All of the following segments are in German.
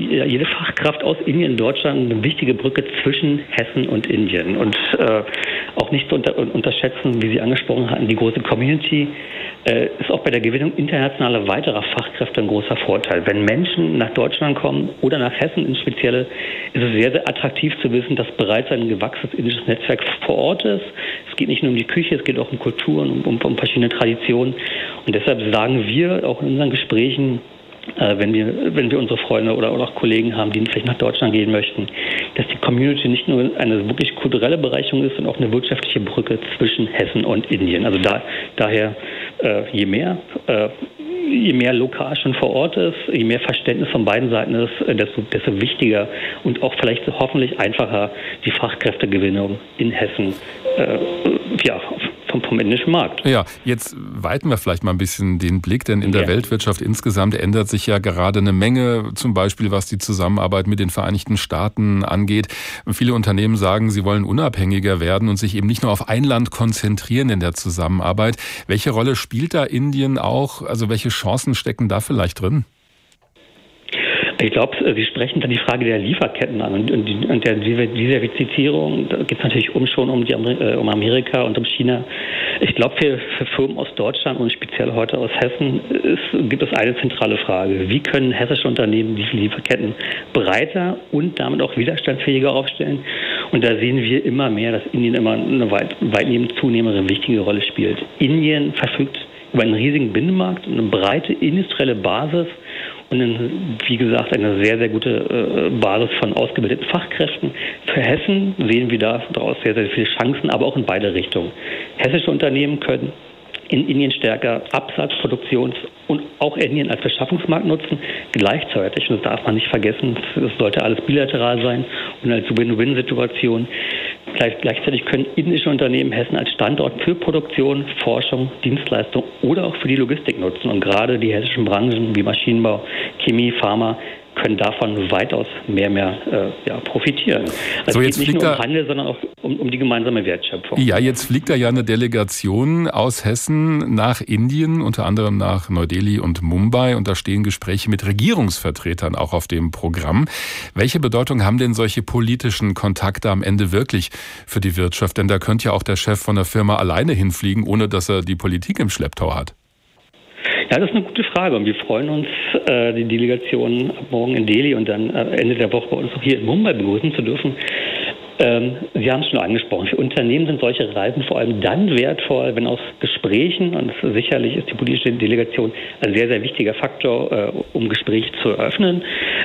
jede Fachkraft aus Indien in Deutschland eine wichtige Brücke zwischen Hessen und Indien. Und auch nicht zu unterschätzen, wie Sie angesprochen hatten, die große Community ist auch bei der Gewinnung internationaler weiterer Fachkräfte ein großer Vorteil. Wenn Menschen nach Deutschland kommen oder nach Hessen in Spezielle, ist es sehr, sehr attraktiv zu wissen, dass bereits ein gewachsenes indisches Netzwerk vor Ort ist. Es geht nicht nur um die Küche, es geht auch um Kulturen, um verschiedene Traditionen. Und deshalb sagen wir auch in unseren Gesprächen, wenn wir unsere Freunde oder auch Kollegen haben, die vielleicht nach Deutschland gehen möchten, dass die Community nicht nur eine wirklich kulturelle Bereicherung ist, sondern auch eine wirtschaftliche Brücke zwischen Hessen und Indien. Also daher je mehr lokal schon vor Ort ist, je mehr Verständnis von beiden Seiten ist, desto wichtiger und auch vielleicht hoffentlich einfacher die Fachkräftegewinnung in Hessen vom indischen Markt. Ja, jetzt weiten wir vielleicht mal ein bisschen den Blick, denn in der Weltwirtschaft insgesamt ändert sich ja gerade eine Menge, zum Beispiel was die Zusammenarbeit mit den Vereinigten Staaten angeht. Viele Unternehmen sagen, sie wollen unabhängiger werden und sich eben nicht nur auf ein Land konzentrieren in der Zusammenarbeit. Welche Rolle spielt da Indien auch? Also welche Chancen stecken da vielleicht drin? Ich glaube, Sie sprechen dann die Frage der Lieferketten an und der Diversifizierung. Da geht es natürlich um Amerika und um China. Ich glaube, für Firmen aus Deutschland und speziell heute aus Hessen gibt es eine zentrale Frage. Wie können hessische Unternehmen diese Lieferketten breiter und damit auch widerstandsfähiger aufstellen? Und da sehen wir immer mehr, dass Indien immer eine weitnehmend zunehmende wichtige Rolle spielt. Indien verfügt über einen riesigen Binnenmarkt, eine breite industrielle Basis und wie gesagt, eine sehr, sehr gute Basis von ausgebildeten Fachkräften. Für Hessen sehen wir daraus sehr, sehr viele Chancen, aber auch in beide Richtungen. Hessische Unternehmen können in Indien stärker Absatz, Produktions- und auch Indien als Beschaffungsmarkt nutzen. Gleichzeitig, und das darf man nicht vergessen, das sollte alles bilateral sein und als Win-Win-Situation. Gleichzeitig können indische Unternehmen Hessen als Standort für Produktion, Forschung, Dienstleistung oder auch für die Logistik nutzen. Und gerade die hessischen Branchen wie Maschinenbau, Chemie, Pharma können davon weitaus mehr profitieren. Also es geht nicht nur um Handel, sondern auch um die gemeinsame Wertschöpfung. Ja, jetzt fliegt da ja eine Delegation aus Hessen nach Indien, unter anderem nach Neu-Delhi und Mumbai. Und da stehen Gespräche mit Regierungsvertretern auch auf dem Programm. Welche Bedeutung haben denn solche politischen Kontakte am Ende wirklich für die Wirtschaft? Denn da könnte ja auch der Chef von der Firma alleine hinfliegen, ohne dass er die Politik im Schlepptau hat. Ja, das ist eine gute Frage und wir freuen uns, die Delegation ab morgen in Delhi und dann Ende der Woche bei uns auch hier in Mumbai begrüßen zu dürfen. Sie haben es schon angesprochen, für Unternehmen sind solche Reisen vor allem dann wertvoll, wenn aus Gesprächen, und sicherlich ist die politische Delegation ein sehr, sehr wichtiger Faktor, um Gespräche zu eröffnen,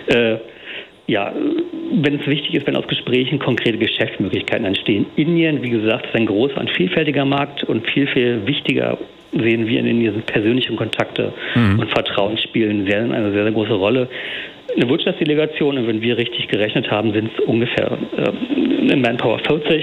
wenn es wichtig ist, wenn aus Gesprächen konkrete Geschäftsmöglichkeiten entstehen. Indien, wie gesagt, ist ein großer und vielfältiger Markt und viel, viel wichtiger sehen wir in Indien persönliche Kontakte und Vertrauen spielen eine sehr, sehr große Rolle. Eine Wirtschaftsdelegation, und wenn wir richtig gerechnet haben, sind es ungefähr in Manpower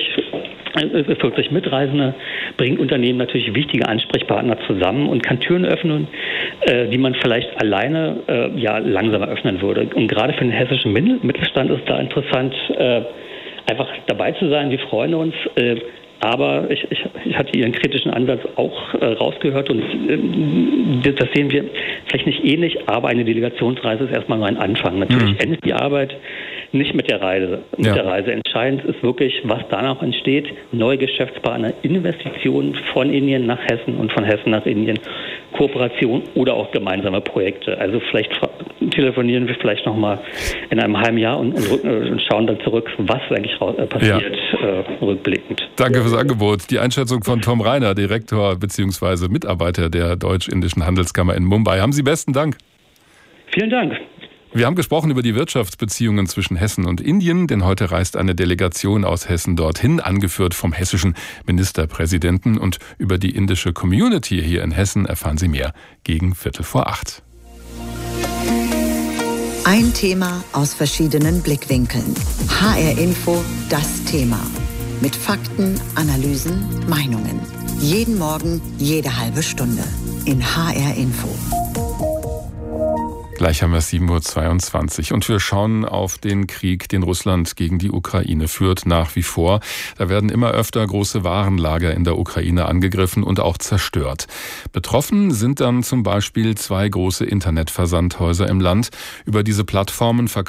40 Mitreisende, bringt Unternehmen natürlich wichtige Ansprechpartner zusammen und kann Türen öffnen, die man vielleicht alleine langsamer öffnen würde. Und gerade für den hessischen Mittelstand ist da interessant, einfach dabei zu sein. Wir freuen uns. Aber ich hatte Ihren kritischen Ansatz auch rausgehört und das sehen wir vielleicht nicht ähnlich, aber eine Delegationsreise ist erstmal nur ein Anfang. Natürlich endet die Arbeit nicht mit der Reise. Entscheidend ist wirklich, was danach entsteht. Neue Geschäftspartner, Investitionen von Indien nach Hessen und von Hessen nach Indien, Kooperation oder auch gemeinsame Projekte. Also vielleicht telefonieren wir vielleicht nochmal in einem halben Jahr und schauen dann zurück, was eigentlich passiert, rückblickend. Danke fürs Angebot. Die Einschätzung von Tom Reiner, Direktor bzw. Mitarbeiter der Deutsch-Indischen Handelskammer in Mumbai. Haben Sie besten Dank. Vielen Dank. Wir haben gesprochen über die Wirtschaftsbeziehungen zwischen Hessen und Indien, denn heute reist eine Delegation aus Hessen dorthin, angeführt vom hessischen Ministerpräsidenten. Und über die indische Community hier in Hessen erfahren Sie mehr gegen 7:45. Ein Thema aus verschiedenen Blickwinkeln. HR Info, das Thema. Mit Fakten, Analysen, Meinungen. Jeden Morgen, jede halbe Stunde. In HR Info. Gleich haben wir 7:22 Uhr und wir schauen auf den Krieg, den Russland gegen die Ukraine führt, nach wie vor. Da werden immer öfter große Warenlager in der Ukraine angegriffen und auch zerstört. Betroffen sind dann zum Beispiel 2 große Internetversandhäuser im Land. Über diese Plattformen verkaufen